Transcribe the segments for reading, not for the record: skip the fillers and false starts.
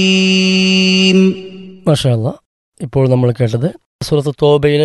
മാഷാ അല്ലാ. ഇപ്പോൾ നമ്മൾ കേട്ടത് സൂറത്ത് തോബയിലെ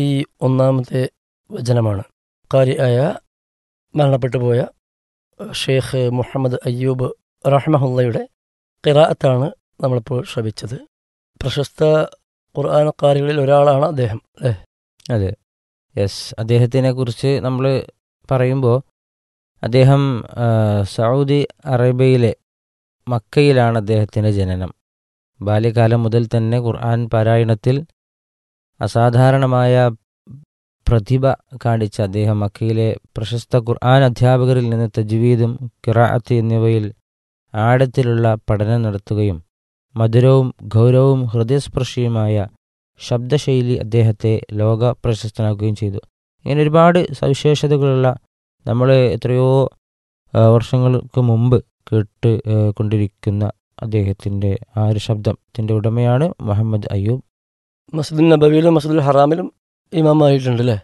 71 വചനമാണ്. ഖാരിആയ മരണപ്പെട്ടു പോയ ഷെയ്ഖ് മുഹമ്മദ് അയ്യൂബ് റഹ്മഹുള്ളയുടെ ഖിറാഅത്താണ് നമ്മളിപ്പോൾ ശ്രവിച്ചത്. പ്രശസ്ത ഖുർആൻ ഖാരികളിൽ ഒരാളാണ് അദ്ദേഹം, അല്ലേ? അതെ, യെസ്. അദ്ദേഹത്തിനെ കുറിച്ച് നമ്മൾ പറയുമ്പോൾ അദ്ദേഹം സൗദി അറേബ്യയിലെ മക്കയിലാണ് അദ്ദേഹത്തിൻ്റെ ജനനം. ബാല്യകാലം മുതൽ തന്നെ ഖുർആൻ പാരായണത്തിൽ അസാധാരണമായ പ്രതിഭ കാണിച്ച അദ്ദേഹം മക്കയിലെ പ്രശസ്ത ഖുർആൻ അധ്യാപകരിൽ നിന്ന് തജ്വീദും ഖിറാഅത്ത് എന്നിവയിൽ ആഴത്തിലുള്ള പഠനം നടത്തുകയും മധുരവും ഗൗരവവും ഹൃദയസ്പർശിയുമായ ശബ്ദശൈലി അദ്ദേഹത്തെ ലോക പ്രശസ്തനാക്കുകയും ചെയ്തു. ഇങ്ങനെ ഒരുപാട് സവിശേഷതകളുള്ള നമ്മൾ എത്രയോ വർഷങ്ങൾക്ക് മുമ്പ് കേട്ട് കൊണ്ടിരിക്കുന്ന അദ്ദേഹത്തിൻ്റെ ആ ഒരു ശബ്ദത്തിൻ്റെ ഉടമയാണ് മുഹമ്മദ് അയ്യൂബ്. മസ്ജിദുൽ നബവിയിലും മസ്ജിദുൽ ഹറാമിലും ഇമാമായിട്ടുണ്ട്, അല്ലേ?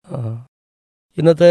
ഇന്നത്തെ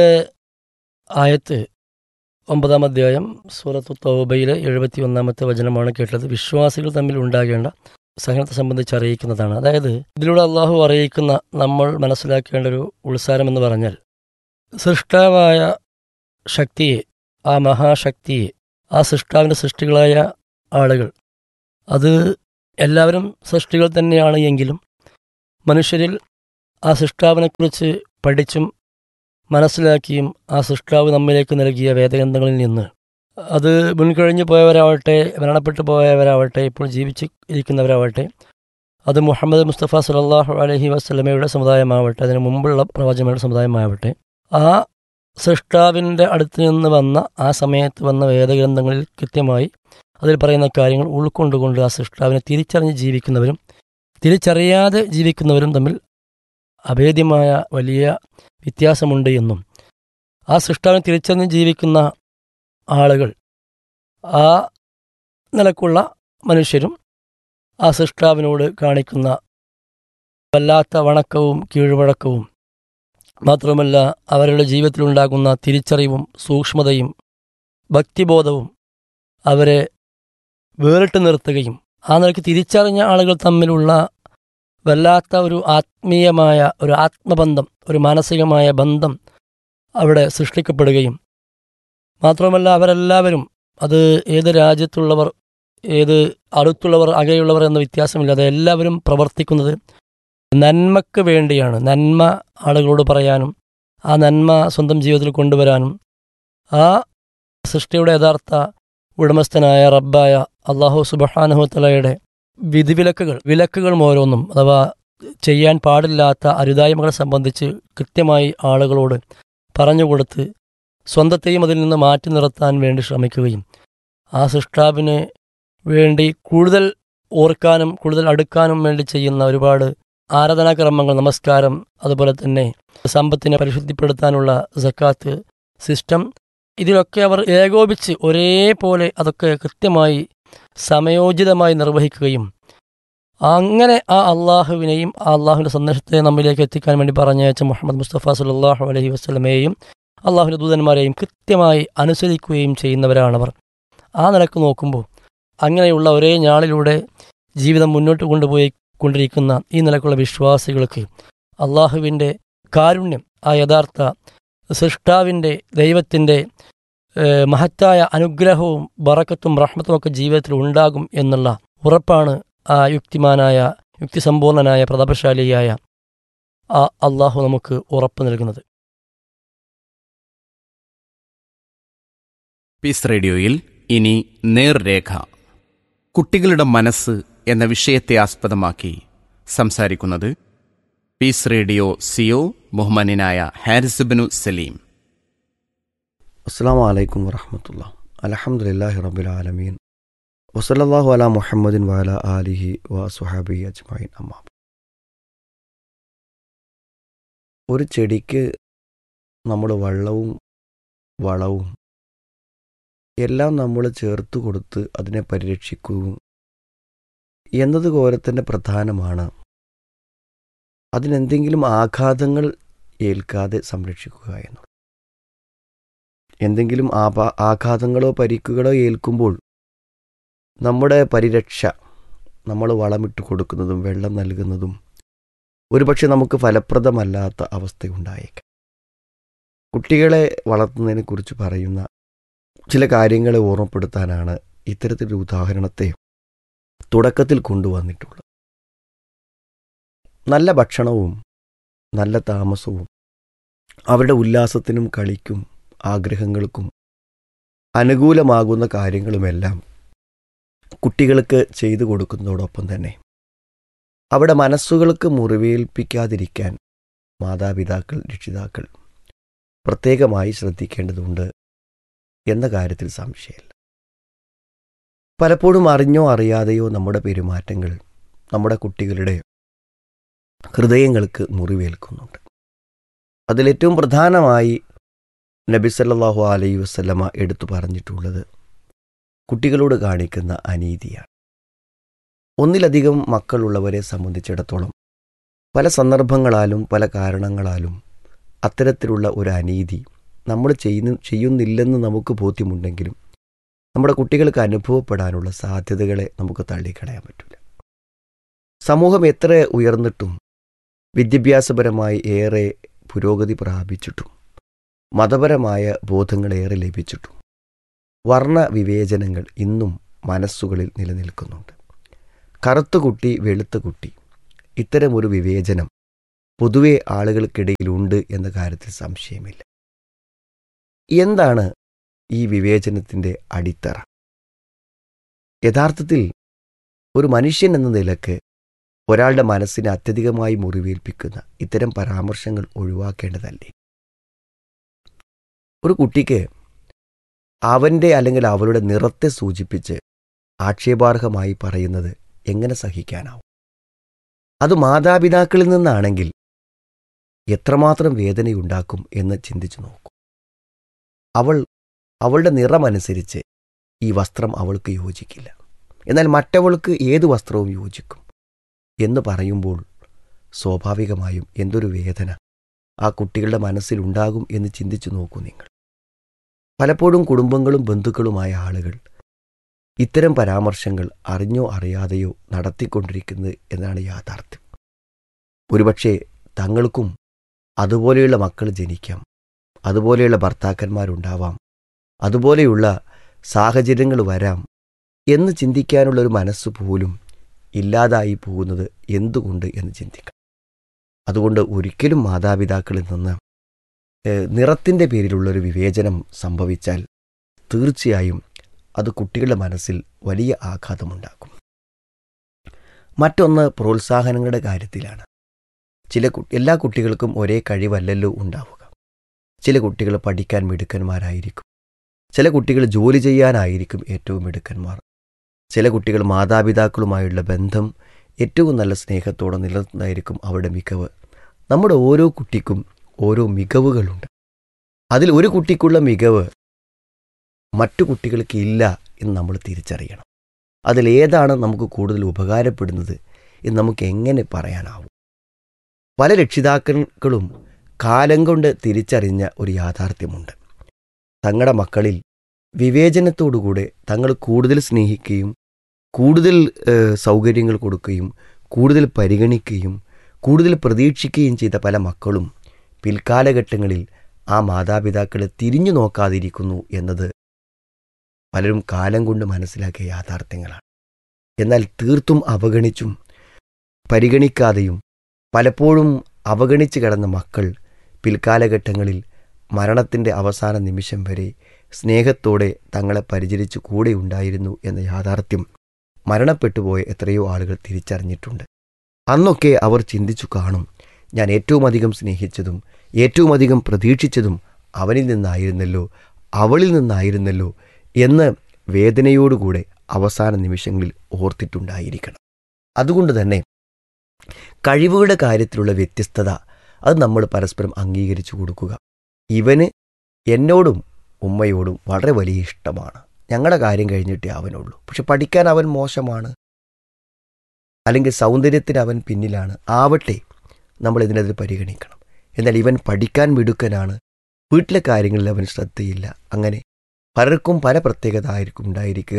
ആയത്ത് 9-ാം അധ്യായം സൂറത്ത് തൗബയിലെ 71 വചനമാണ് കേട്ടത്. വിശ്വാസികൾ തമ്മിൽ ഉണ്ടാകേണ്ട സഹനത്തെ സംബന്ധിച്ച് അറിയിക്കുന്നതാണ്. അതായത് ഇതിലൂടെ അള്ളാഹു അറിയിക്കുന്ന നമ്മൾ മനസ്സിലാക്കേണ്ട ഒരു ഉത്സാരം എന്ന് പറഞ്ഞാൽ, സൃഷ്ടാവായ ശക്തിയെ, ആ മഹാശക്തിയെ, ആ സൃഷ്ടാവിൻ്റെ സൃഷ്ടികളായ ആളുകൾ, അത് എല്ലാവരും സൃഷ്ടികൾ തന്നെയാണ് എങ്കിലും മനുഷ്യരിൽ ആ സൃഷ്ടാവിനെക്കുറിച്ച് പഠിച്ചും മനസ്സിലാക്കിയും ആ സൃഷ്ടാവ് നമ്മിലേക്ക് നൽകിയ വേദഗ്രന്ഥങ്ങളിൽ നിന്ന് അത് മുൻകഴിഞ്ഞു പോയവരാവട്ടെ, മരണപ്പെട്ടു പോയവരാവട്ടെ, ഇപ്പോൾ ജീവിച്ച് ഇരിക്കുന്നവരാവട്ടെ, അത് മുഹമ്മദ് മുസ്തഫ സല്ലല്ലാഹു അലൈഹി വസല്ലമയുടെ സമുദായമാവട്ടെ, അതിന് മുമ്പുള്ള പ്രവാചകന്മാരുടെ സമുദായമാവട്ടെ, ആ സൃഷ്ടാവിൻ്റെ അടുത്ത് നിന്ന് വന്ന, ആ സമയത്ത് വന്ന വേദഗ്രന്ഥങ്ങളിൽ കൃത്യമായി അതിൽ പറയുന്ന കാര്യങ്ങൾ ഉൾക്കൊണ്ടുകൊണ്ട് ആ സൃഷ്ടാവിനെ തിരിച്ചറിഞ്ഞ് ജീവിക്കുന്നവരും തിരിച്ചറിയാതെ ജീവിക്കുന്നവരും തമ്മിൽ അഭേദ്യമായ വലിയ വ്യത്യാസമുണ്ട് എന്നും, ആ സൃഷ്ടാവിനെ തിരിച്ചറിഞ്ഞ് ജീവിക്കുന്ന ആളുകൾ, ആ നിലക്കുള്ള മനുഷ്യരും ആ സൃഷ്ടാവിനോട് കാണിക്കുന്ന വല്ലാത്ത വണക്കവും കീഴ്വഴക്കവും മാത്രമല്ല അവരുടെ ജീവിതത്തിലുണ്ടാകുന്ന തിരിച്ചറിവും സൂക്ഷ്മതയും ഭക്തിബോധവും അവരെ വേറിട്ട് നിർത്തുകയും ആ നിലയ്ക്ക് തിരിച്ചറിഞ്ഞ ആളുകൾ തമ്മിലുള്ള വല്ലാത്ത ഒരു ആത്മീയമായ ഒരു ആത്മബന്ധം, ഒരു മാനസികമായ ബന്ധം അവിടെ സൃഷ്ടിക്കപ്പെടുകയും മാത്രമല്ല അവരെല്ലാവരും, അത് ഏത് രാജ്യത്തുള്ളവർ, ഏത് അടുത്തുള്ളവർ, അകലെയുള്ളവർ എന്ന വ്യത്യാസമില്ലാതെ എല്ലാവരും പ്രവർത്തിക്കുന്നത് നന്മയ്ക്ക് വേണ്ടിയാണ്. നന്മ ആളുകളോട് പറയാനും ആ നന്മ സ്വന്തം ജീവിതത്തിൽ കൊണ്ടുവരാനും ആ സൃഷ്ടിയുടെ യഥാർത്ഥ ഉടമസ്ഥനായ റബ്ബായ അല്ലാഹു സുബ്ഹാനഹു വതആലയുടെ വിലക്കുകൾ ഓരോന്നും, അഥവാ ചെയ്യാൻ പാടില്ലാത്ത അരുതായ്മകളെ സംബന്ധിച്ച് കൃത്യമായി ആളുകളോട് പറഞ്ഞുകൊടുത്ത് സ്വന്തത്തെയും അതിൽ നിന്ന് മാറ്റി നിർത്താൻ വേണ്ടി ശ്രമിക്കുകയും ആ സൃഷ്ടാവിന് വേണ്ടി കൂടുതൽ ഓർക്കാനും കൂടുതൽ അടുക്കാനും വേണ്ടി ചെയ്യുന്ന ഒരുപാട് ആരാധനാക്രമങ്ങൾ, നമസ്കാരം, അതുപോലെ തന്നെ സമ്പത്തിനെ പരിശുദ്ധിപ്പെടുത്താനുള്ള സക്കാത്ത് സിസ്റ്റം, ഇതിലൊക്കെ അവർ ഏകോപിച്ച് ഒരേപോലെ അതൊക്കെ കൃത്യമായി സമയോചിതമായി നിർവഹിക്കുകയും അങ്ങനെ ആ അള്ളാഹുവിനെയും ആ അള്ളാഹുവിൻ്റെ സന്ദേശത്തെ നമ്മിലേക്ക് എത്തിക്കാൻ വേണ്ടി പറഞ്ഞയച്ച മുഹമ്മദ് മുസ്തഫ സല്ലല്ലാഹു അലൈഹി വസല്ലമയെയും അള്ളാഹുവിൻ്റെ ദൂതന്മാരെയും കൃത്യമായി അനുസരിക്കുകയും ചെയ്യുന്നവരാണവർ. ആ നിലക്ക് നോക്കുമ്പോൾ അങ്ങനെയുള്ള ഒരേ ഞാളിലൂടെ ജീവിതം മുന്നോട്ട് കൊണ്ടുപോയി കൊണ്ടിരിക്കുന്ന ഈ നിലക്കുള്ള വിശ്വാസികൾക്ക് അള്ളാഹുവിൻ്റെ കാരുണ്യം, ആ യഥാർത്ഥ സൃഷ്ടാവിൻ്റെ ദൈവത്തിൻ്റെ മഹത്തായ അനുഗ്രഹവും ബറക്കത്തും റഹ്മത്തും ഒക്കെ ജീവിതത്തിൽ ഉണ്ടാകും എന്നുള്ള ഉറപ്പാണ് ആ യുക്തിസമ്പൂർണനായ പ്രതാപശാലിയായ ആ അള്ളാഹു നമുക്ക് ഉറപ്പ് നൽകുന്നത്. പീസ് റേഡിയോയിൽ ഇനി നേർരേഖ, കുട്ടികളുടെ മനസ്സ് എന്ന വിഷയത്തെ ആസ്പദമാക്കി സംസാരിക്കുന്നത് പീസ് റേഡിയോ സിഒ ബഹുമാന്യനായ ഹാരിസ് ഇബ്നു സലീം. അസ്സലാമു അലൈക്കും വറഹ്മത്തുള്ളാഹി. അൽഹംദുലില്ലാഹി റബ്ബിൽ ആലമീൻ വസല്ലല്ലാഹു അലാ മുഹമ്മദിൻ വഅലാ ആലിഹി വസ്വഹാബിഹി അജ്മഈൻ. അമ്മാ, ഒരു ചെടിക്ക് നമ്മൾ വെള്ളവും വളവും എല്ലാം നമ്മൾ ചേർത്ത് കൊടുത്ത് അതിനെ പരിരക്ഷിക്കുക എന്നതുപോലെ തന്നെ പ്രധാനമാണ് അതിനെന്തെങ്കിലും ആഘാതങ്ങൾ ഏൽക്കാതെ സംരക്ഷിക്കുക എന്നുള്ളത്. എന്തെങ്കിലും ആഘാതങ്ങളോ പരിക്കുകളോ ഏൽക്കുമ്പോൾ നമ്മുടെ പരിരക്ഷ, നമ്മൾ വളമിട്ട് കൊടുക്കുന്നതും വെള്ളം നൽകുന്നതും ഒരുപക്ഷെ നമുക്ക് ഫലപ്രദമല്ലാത്ത അവസ്ഥയുണ്ടായേക്കാം. കുട്ടികളെ വളർത്തുന്നതിനെക്കുറിച്ച് പറയുന്ന ചില കാര്യങ്ങളെ ഓർമ്മപ്പെടുത്താനാണ് ഇത്തരത്തിലൊരു ഉദാഹരണത്തെ തുടക്കത്തിൽ കൊണ്ടുവന്നിട്ടുള്ളത്. നല്ല ഭക്ഷണവും നല്ല താമസവും അവരുടെ ഉല്ലാസത്തിനും കളിക്കും ആഗ്രഹങ്ങൾക്കും അനുകൂലമാകുന്ന കാര്യങ്ങളുമെല്ലാം കുട്ടികൾക്ക് ചെയ്തു കൊടുക്കുന്നതോടൊപ്പം തന്നെ അവിടെ മനസ്സുകൾക്ക് മുറിവേൽപ്പിക്കാതിരിക്കാൻ മാതാപിതാക്കൾ, രക്ഷിതാക്കൾ പ്രത്യേകമായി ശ്രദ്ധിക്കേണ്ടതുണ്ട് എന്ന കാര്യത്തിൽ സംശയമില്ല. പലപ്പോഴും അറിഞ്ഞോ അറിയാതെയോ നമ്മുടെ പെരുമാറ്റങ്ങൾ നമ്മുടെ കുട്ടികളുടെ ഹൃദയങ്ങൾക്ക് മുറിവേൽക്കുന്നുണ്ട്. അതിലേറ്റവും പ്രധാനമായി നബി സല്ലല്ലാഹു അലൈഹി വസല്ലമ എടുത്തു പറഞ്ഞിട്ടുള്ളത് കുട്ടികളോട് കാണിക്കുന്ന അനീതിയാണ്. ഒന്നിലധികം മക്കളുള്ളവരെ സംബന്ധിച്ചിടത്തോളം പല സന്ദർഭങ്ങളാലും പല കാരണങ്ങളാലും അത്തരത്തിലുള്ള ഒരു അനീതി നമ്മൾ ചെയ്യുന്നില്ലെന്ന് നമുക്ക് ബോധ്യമുണ്ടെങ്കിലും നമ്മുടെ കുട്ടികൾക്ക് അനുഭവപ്പെടാനുള്ള സാധ്യതകളെ നമുക്ക് തള്ളിക്കളയാൻ പറ്റില്ല. സമൂഹം എത്ര ഉയർന്നിട്ടും വിദ്യാഭ്യാസപരമായി ഏറെ പുരോഗതി പ്രാപിച്ചിട്ടും മതപരമായ ബോധങ്ങളേറെ ലഭിച്ചിട്ടും വർണ്ണ വിവേചനങ്ങൾ ഇന്നും മനസ്സുകളിൽ നിലനിൽക്കുന്നുണ്ട്. കറുത്ത കുട്ടി, വെളുത്ത കുട്ടി, ഇത്തരമൊരു വിവേചനം പൊതുവെ ആളുകൾക്കിടയിലുണ്ട് എന്ന കാര്യത്തിൽ സംശയമില്ല. എന്താണ് ഈ വിവേചനത്തിൻ്റെ അടിത്തറ? യഥാർത്ഥത്തിൽ ഒരു മനുഷ്യൻ എന്ന നിലക്ക് ഒരാളുടെ മനസ്സിനെ അത്യധികമായി മുറിവേൽപ്പിക്കുന്ന ഇത്തരം പരാമർശങ്ങൾ ഒഴിവാക്കേണ്ടതല്ലേ? ഒരു കുട്ടിക്ക് അവൻ്റെ അല്ലെങ്കിൽ അവളുടെ നിറത്തെ സൂചിപ്പിച്ച് ആക്ഷേപാർഹമായി പറയുന്നത് എങ്ങനെ സഹിക്കാനാവും? അത് മാതാപിതാക്കളിൽ നിന്നാണെങ്കിൽ എത്രമാത്രം വേദനയുണ്ടാക്കും എന്ന് ചിന്തിച്ചു നോക്കൂ. അവളുടെ നിറമനുസരിച്ച് ഈ വസ്ത്രം അവൾക്ക് യോജിക്കില്ല, എന്നാൽ മറ്റവൾക്ക് ഏത് വസ്ത്രവും യോജിക്കും എന്ന് പറയുമ്പോൾ സ്വാഭാവികമായും എന്തൊരു വേദന ആ കുട്ടികളുടെ മനസ്സിലുണ്ടാകും എന്ന് ചിന്തിച്ചു നോക്കൂ നിങ്ങൾ. പലപ്പോഴും കുടുംബങ്ങളും ബന്ധുക്കളുമായ ആളുകൾ ഇത്തരം പരാമർശങ്ങൾ അറിഞ്ഞോ അറിയാതെയോ നടത്തിക്കൊണ്ടിരിക്കുന്നത് എന്നാണ് യാഥാർത്ഥ്യം. ഒരുപക്ഷെ തങ്ങൾക്കും അതുപോലെയുള്ള മക്കൾ ജനിക്കാം, അതുപോലെയുള്ള ഭർത്താക്കന്മാരുണ്ടാവാം, അതുപോലെയുള്ള സാഹചര്യങ്ങൾ വരാം എന്ന് ചിന്തിക്കാനുള്ളൊരു മനസ്സ് പോലും ഇല്ലാതായി പോകുന്നത് എന്തുകൊണ്ട് എന്ന് ചിന്തിക്കാം. അതുകൊണ്ട് ഒരിക്കലും മാതാപിതാക്കളിൽ നിന്ന് നിറത്തിൻ്റെ പേരിലുള്ളൊരു വിവേചനം സംഭവിച്ചാൽ തീർച്ചയായും അത് കുട്ടികളുടെ മനസ്സിൽ വലിയ ആഘാതമുണ്ടാക്കും. മറ്റൊന്ന് പ്രോത്സാഹനങ്ങളുടെ കാര്യത്തിലാണ്. എല്ലാ കുട്ടികൾക്കും ഒരേ കഴിവല്ലല്ലോ ഉണ്ടാവുക. ചില കുട്ടികൾ പഠിക്കാൻ മിടുക്കന്മാരായിരിക്കും, ചില കുട്ടികൾ ജോലി ചെയ്യാനായിരിക്കും ഏറ്റവും മിടുക്കന്മാർ, ചില കുട്ടികൾ മാതാപിതാക്കളുമായുള്ള ബന്ധം ഏറ്റവും നല്ല സ്നേഹത്തോടെ നിലനിർത്തുന്നതായിരിക്കും അവരുടെ മികവ്. നമ്മുടെ ഓരോ കുട്ടിക്കും ഓരോ മികവുകളുണ്ട്. അതിൽ ഒരു കുട്ടിക്കുള്ള മികവ് മറ്റു കുട്ടികൾക്ക് ഇല്ല എന്ന് നമ്മൾ തിരിച്ചറിയണം. അതിലേതാണ് നമുക്ക് കൂടുതൽ ഉപകാരപ്പെടുന്നത് എന്ന് നമുക്ക് എങ്ങനെ പറയാനാവും? പല രക്ഷിതാക്കളും കാലം കൊണ്ട് തിരിച്ചറിഞ്ഞ ഒരു യാഥാർത്ഥ്യമുണ്ട്. തങ്ങളുടെ മക്കളിൽ വിവേചനത്തോടുകൂടെ തങ്ങൾ കൂടുതൽ സ്നേഹിക്കുകയും കൂടുതൽ സൗകര്യങ്ങൾ കൊടുക്കുകയും കൂടുതൽ പരിഗണിക്കുകയും കൂടുതൽ പ്രതീക്ഷിക്കുകയും ചെയ്ത പല മക്കളും പിൽക്കാലഘട്ടങ്ങളിൽ ആ മാതാപിതാക്കളെ തിരിഞ്ഞു നോക്കാതിരിക്കുന്നു എന്നത് പലരും കാലം കൊണ്ട് മനസ്സിലാക്കിയ യാഥാർത്ഥ്യങ്ങളാണ്. എന്നാൽ തീർത്തും അവഗണിച്ചും പരിഗണിക്കാതെയും പലപ്പോഴും അവഗണിച്ച് കിടന്ന മക്കൾ പിൽക്കാലഘട്ടങ്ങളിൽ മരണത്തിൻ്റെ അവസാന നിമിഷം വരെ സ്നേഹത്തോടെ തങ്ങളെ പരിചരിച്ച് കൂടെ ഉണ്ടായിരുന്നു എന്ന യാഥാർത്ഥ്യം മരണപ്പെട്ടുപോയ എത്രയോ ആളുകൾ തിരിച്ചറിഞ്ഞിട്ടുണ്ട്. അന്നൊക്കെ അവർ ചിന്തിച്ചു കാണും, ഞാൻ ഏറ്റവും അധികം സ്നേഹിച്ചതും ഏറ്റവും അധികം പ്രതീക്ഷിച്ചതും അവനിൽ നിന്നായിരുന്നല്ലോ, അവളിൽ നിന്നായിരുന്നല്ലോ എന്ന് വേദനയോടുകൂടെ അവസാന നിമിഷങ്ങളിൽ ഓർത്തിട്ടുണ്ടായിരിക്കണം. അതുകൊണ്ട് തന്നെ കഴിവുകളുടെ കാര്യത്തിലുള്ള വ്യത്യസ്തത അത് നമ്മൾ പരസ്പരം അംഗീകരിച്ചു കൊടുക്കുക. ഇവന് എന്നോടും ഉമ്മയോടും വളരെ വലിയ ഇഷ്ടമാണ്, ഞങ്ങളുടെ കാര്യം കഴിഞ്ഞിട്ടേ അവനുള്ളൂ, പക്ഷെ പഠിക്കാൻ അവൻ മോശമാണ്, അല്ലെങ്കിൽ സൗന്ദര്യത്തിന് അവൻ പിന്നിലാണ്, ആവട്ടെ, നമ്മൾ ഇതിനെതിരെ പരിഗണിക്കണം. എന്നാൽ ഇവൻ പഠിക്കാൻ മിടുക്കനാണ്, വീട്ടിലെ കാര്യങ്ങളിൽ അവൻ ശ്രദ്ധയില്ല. അങ്ങനെ പലർക്കും പല പ്രത്യേകത ആയിരിക്കും ഉണ്ടായിരിക്കുക.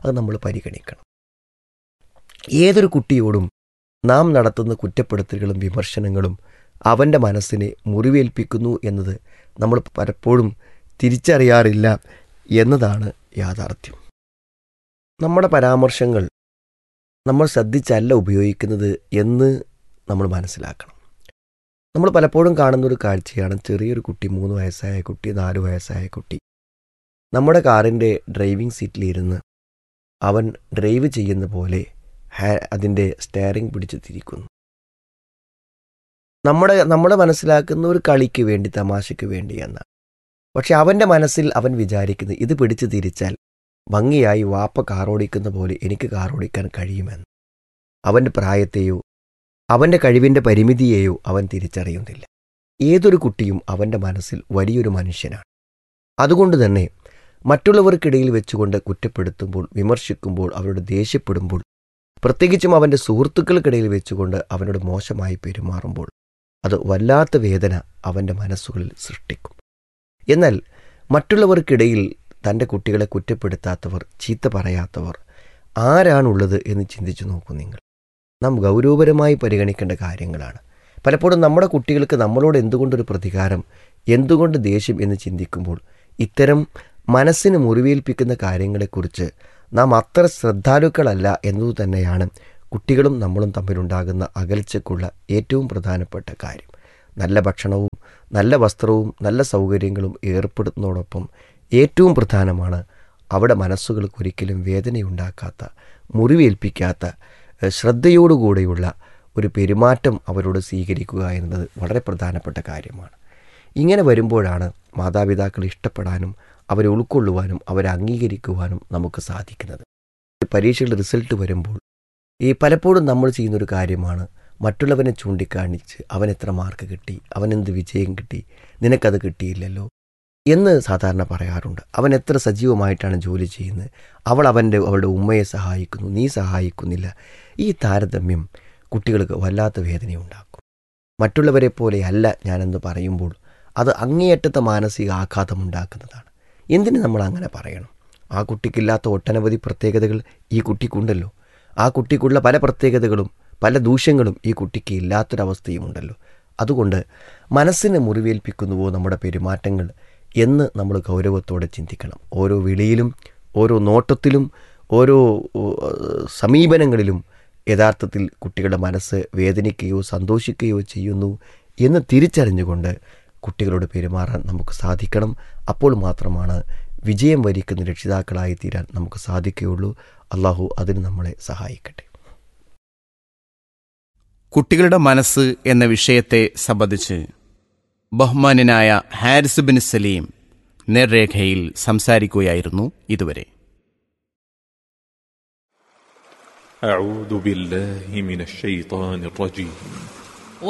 അത് നമ്മൾ പരിഗണിക്കണം. ഏതൊരു കുട്ടിയോടും നാം നടത്തുന്ന കുറ്റപ്പെടുത്തലുകളും വിമർശനങ്ങളും അവൻ്റെ മനസ്സിനെ മുറിവേൽപ്പിക്കുന്നു എന്നത് നമ്മൾ പലപ്പോഴും തിരിച്ചറിയാറില്ല എന്നതാണ് യാഥാർത്ഥ്യം. നമ്മുടെ പരാമർശങ്ങൾ നമ്മൾ ശ്രദ്ധിച്ചല്ല ഉപയോഗിക്കുന്നത് എന്ന് നമ്മൾ മനസ്സിലാക്കണം. നമ്മൾ പലപ്പോഴും കാണുന്നൊരു കാഴ്ചയാണ്, ചെറിയൊരു കുട്ടി, 3 വയസ്സായ കുട്ടി, 4 വയസ്സായ കുട്ടി നമ്മുടെ കാറിൻ്റെ ഡ്രൈവിംഗ് സീറ്റിലിരുന്ന് അവൻ ഡ്രൈവ് ചെയ്യുന്ന പോലെ അതിൻ്റെ സ്റ്റെയറിംഗ് പിടിച്ച് തിരിക്കുന്നു. നമ്മളെ മനസ്സിലാക്കുന്ന ഒരു കളിക്ക് വേണ്ടി, തമാശയ്ക്ക് വേണ്ടി എന്നാണ്. പക്ഷെ അവൻ്റെ മനസ്സിൽ അവൻ വിചാരിക്കുന്നത് ഇത് പിടിച്ച് തിരിച്ചാൽ ഭംഗിയായി വാപ്പ കാറോടിക്കുന്ന പോലെ എനിക്ക് കാറോടിക്കാൻ കഴിയുമെന്ന്. അവൻ്റെ പ്രായത്തെയോ അവൻ്റെ കഴിവിൻ്റെ പരിമിതിയെയോ അവൻ തിരിച്ചറിയുന്നില്ല. ഏതൊരു കുട്ടിയും അവൻ്റെ മനസ്സിൽ വലിയൊരു മനുഷ്യനാണ്. അതുകൊണ്ട് തന്നെ മറ്റുള്ളവർക്കിടയിൽ വെച്ചുകൊണ്ട് കുറ്റപ്പെടുത്തുമ്പോൾ, വിമർശിക്കുമ്പോൾ, അവരോട് ദേഷ്യപ്പെടുമ്പോൾ, പ്രത്യേകിച്ചും അവൻ്റെ സുഹൃത്തുക്കൾക്കിടയിൽ വെച്ചുകൊണ്ട് അവനോട് മോശമായി പെരുമാറുമ്പോൾ അത് വല്ലാത്ത വേദന അവൻ്റെ മനസ്സുകളിൽ സൃഷ്ടിക്കും. എന്നാൽ മറ്റുള്ളവർക്കിടയിൽ തൻ്റെ കുട്ടികളെ കുറ്റപ്പെടുത്താത്തവർ, ചീത്ത പറയാത്തവർ ആരാണുള്ളത് എന്ന് ചിന്തിച്ചു നോക്കൂ നിങ്ങൾ. നാം ഗൗരവപരമായി പരിഗണിക്കേണ്ട കാര്യങ്ങളാണ്. പലപ്പോഴും നമ്മുടെ കുട്ടികൾക്ക് നമ്മളോട് എന്തുകൊണ്ടൊരു പ്രതികാരം, എന്തുകൊണ്ട് ദേഷ്യം എന്ന് ചിന്തിക്കുമ്പോൾ ഇത്തരം മനസ്സിന് മുറിവേൽപ്പിക്കുന്ന കാര്യങ്ങളെക്കുറിച്ച് നാം അത്ര ശ്രദ്ധാലുക്കളല്ല എന്നതു തന്നെയാണ് കുട്ടികളും നമ്മളും തമ്മിലുണ്ടാകുന്ന അകൽച്ചയ്ക്കുള്ള ഏറ്റവും പ്രധാനപ്പെട്ട കാര്യം. നല്ല ഭക്ഷണവും നല്ല വസ്ത്രവും നല്ല സൗകര്യങ്ങളും ഏർപ്പെടുത്തുന്നതോടൊപ്പം ഏറ്റവും പ്രധാനമാണ് അവിടെ മനസ്സുകൾക്ക് ഒരിക്കലും വേദനയുണ്ടാക്കാത്ത, മുറിവേൽപ്പിക്കാത്ത, ശ്രദ്ധയോടുകൂടെയുള്ള ഒരു പെരുമാറ്റം അവരോട് സ്വീകരിക്കുക എന്നത് വളരെ പ്രധാനപ്പെട്ട കാര്യമാണ്. ഇങ്ങനെ വരുമ്പോഴാണ് മാതാപിതാക്കൾ ഇഷ്ടപ്പെടാനും അവരെ ഉൾക്കൊള്ളുവാനും അവരെ അംഗീകരിക്കുവാനും നമുക്ക് സാധിക്കുന്നത്. പരീക്ഷയുടെ റിസൾട്ട് വരുമ്പോൾ പലപ്പോഴും നമ്മൾ ചെയ്യുന്നൊരു കാര്യമാണ് മറ്റുള്ളവനെ ചൂണ്ടിക്കാണിച്ച് അവൻ എത്ര മാർക്ക് കിട്ടി, അവനെന്ത് വിജയം കിട്ടി, നിനക്കത് കിട്ടിയില്ലല്ലോ എന്ന് സാധാരണ പറയാറുണ്ട്. അവൻ എത്ര സജീവമായിട്ടാണ് ജോലി ചെയ്യുന്നത്, അവളുടെ ഉമ്മയെ സഹായിക്കുന്നു, നീ സഹായിക്കുന്നില്ല. ഈ താരതമ്യം കുട്ടികൾക്ക് വല്ലാത്ത വേദനയുണ്ടാക്കും. മറ്റുള്ളവരെ പോലെയല്ല ഞാനെന്ന് പറയുമ്പോൾ അത് അങ്ങേയറ്റത്തെ മാനസിക ആഘാതമുണ്ടാക്കുന്നതാണ്. എന്തിന് നമ്മൾ അങ്ങനെ പറയണം? ആ കുട്ടിക്കില്ലാത്ത ഒട്ടനവധി പ്രത്യേകതകൾ ഈ കുട്ടിക്കുണ്ടല്ലോ. ആ കുട്ടിക്കുള്ള പല പ്രത്യേകതകളും പല ദൂഷ്യങ്ങളും ഈ കുട്ടിക്ക് ഇല്ലാത്തൊരവസ്ഥയുമുണ്ടല്ലോ. അതുകൊണ്ട് മനസ്സിനെ മുറിവേൽപ്പിക്കുന്നുവോ നമ്മുടെ പെരുമാറ്റങ്ങൾ എന്ന് നമ്മൾ ഗൗരവത്തോടെ ചിന്തിക്കണം. ഓരോ വിളിയിലും ഓരോ നോട്ടത്തിലും ഓരോ സമീപനങ്ങളിലും യഥാർത്ഥത്തിൽ കുട്ടികളുടെ മനസ്സ് വേദനിക്കുകയോ സന്തോഷിക്കുകയോ ചെയ്യുന്നു എന്ന് തിരിച്ചറിഞ്ഞുകൊണ്ട് കുട്ടികളോട് പെരുമാറാൻ നമുക്ക് സാധിക്കണം. അപ്പോൾ മാത്രമാണ് വിജയം വരിക്കുന്ന രക്ഷിതാക്കളായി തീരാൻ നമുക്ക് സാധിക്കുകയുള്ളൂ. അള്ളാഹു അതിന് നമ്മളെ സഹായിക്കട്ടെ. കുട്ടികളുടെ മനസ്സ് എന്ന വിഷയത്തെ സംബന്ധിച്ച് ബഹുമാന്യനായ ഹാരിസ് ബിൻ സലീം നേർരേഖയിൽ സംസാരിക്കുകയായിരുന്നു ഇതുവരെ. أعوذ بالله من الشيطان الرجيم